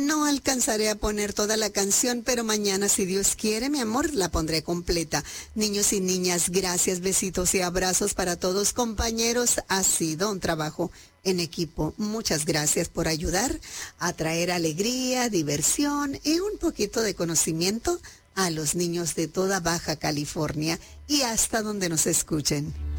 No alcanzaré a poner toda la canción, pero mañana, si Dios quiere, mi amor, la pondré completa. Niños y niñas, gracias, besitos y abrazos para todos. Compañeros, ha sido un trabajo en equipo. Muchas gracias por ayudar a traer alegría, diversión y un poquito de conocimiento a los niños de toda Baja California y hasta donde nos escuchen.